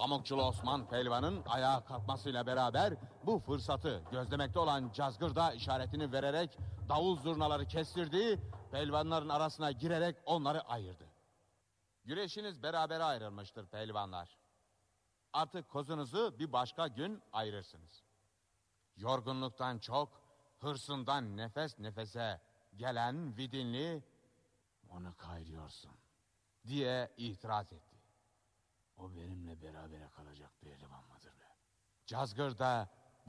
Pamukçulu Osman Pehlivan'ın ayağa kalkmasıyla beraber bu fırsatı gözlemekte olan Cazgır da işaretini vererek davul zurnaları kestirdi, pehlivanların arasına girerek onları ayırdı. Güreşiniz berabere ayrılmıştır pehlivanlar. Artık kozunuzu bir başka gün ayırırsınız. Yorgunluktan çok, hırsından nefes nefese gelen Vidinli, "Onu kayrıyorsun," diye itiraz etti. "O benimle berabere kalacak pehlivan mıdır be?" Cazgır da